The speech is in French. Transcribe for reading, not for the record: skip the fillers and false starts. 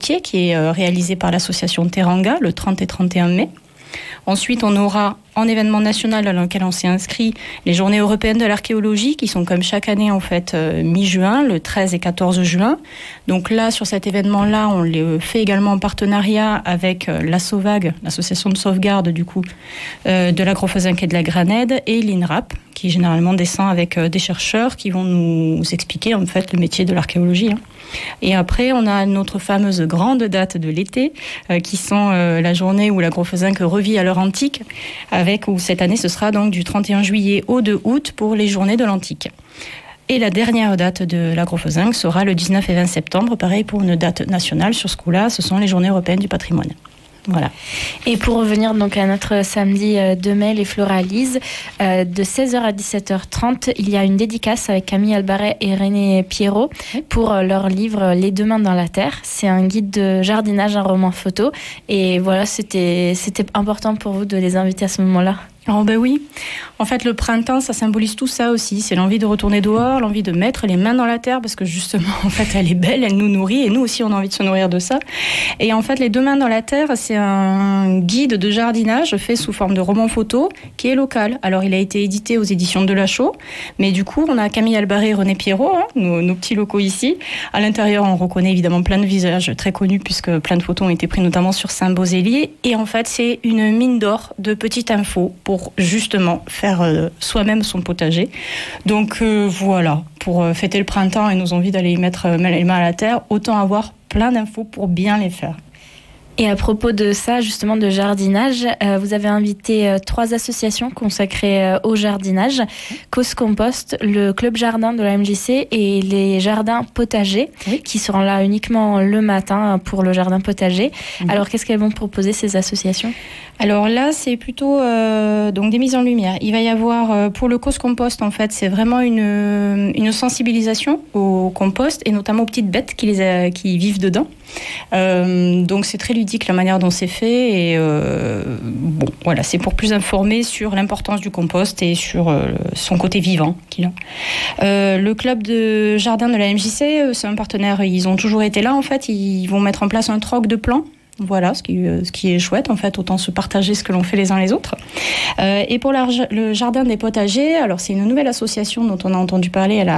métier qui est réalisé par l'association Teranga le 30 et 31 mai. Ensuite, on aura en événement national dans lequel on s'est inscrit les Journées européennes de l'archéologie qui sont comme chaque année en fait mi-juin, le 13 et 14 juin. Donc là, sur cet événement-là, on le fait également en partenariat avec l'ASSOVAG, l'association de sauvegarde du coup de l'Agrofezinc et de la Granède, et l'INRAP qui généralement descend avec des chercheurs qui vont nous expliquer en fait le métier de l'archéologie. Et après, on a notre fameuse grande date de l'été qui sont la journée où l'Agrofezinc revit à l'heure antique, où cette année ce sera donc du 31 juillet au 2 août pour les journées de l'antique. Et la dernière date de l'Agrofezinc sera le 19 et 20 septembre, pareil pour une date nationale sur ce coup-là, ce sont les journées européennes du patrimoine. Voilà. Et pour revenir donc à notre samedi 2 mai, les Floralises, de 16h à 17h30, il y a une dédicace avec Camille Albaret et René Pierrot pour leur livre Les deux mains dans la terre. C'est un guide de jardinage, un roman photo. Et voilà, c'était important pour vous de les inviter à ce moment-là. Oh ben oui, en fait le printemps ça symbolise tout ça aussi, c'est l'envie de retourner dehors, l'envie de mettre les mains dans la terre parce que justement en fait elle est belle, elle nous nourrit et nous aussi on a envie de se nourrir de ça. Et en fait les deux mains dans la terre c'est un guide de jardinage fait sous forme de roman photo qui est local. Alors il a été édité aux éditions de Lachaud, mais du coup on a Camille Albaret et René Pierrot, nos petits locaux ici. À l'intérieur on reconnaît évidemment plein de visages très connus puisque plein de photos ont été prises notamment sur Saint-Beauzélier et en fait c'est une mine d'or de petites infos pour justement faire soi-même son potager. Donc voilà, pour fêter le printemps et nos envies d'aller y mettre les mains à la terre, autant avoir plein d'infos pour bien les faire. Et à propos de ça, justement de jardinage, vous avez invité 3 associations consacrées au jardinage, Cause Compost, le Club Jardin de la MJC et les Jardins Potagers, qui seront là uniquement le matin pour le jardin potager. Alors qu'est-ce qu'elles vont proposer ces associations ? Alors là, c'est plutôt donc des mises en lumière. Il va y avoir, pour le Cause Compost, en fait, c'est vraiment une sensibilisation au compost et notamment aux petites bêtes qui vivent dedans. Donc c'est très ludique la manière dont c'est fait et bon voilà, c'est pour plus informer sur l'importance du compost et sur son côté vivant qu'il a. Le club de jardin de la MJC, c'est un partenaire, ils ont toujours été là en fait, ils vont mettre en place un troc de plants. Voilà, ce qui est chouette en fait, autant se partager ce que l'on fait les uns les autres. Et pour le jardin des potagers, alors c'est une nouvelle association dont on a entendu parler,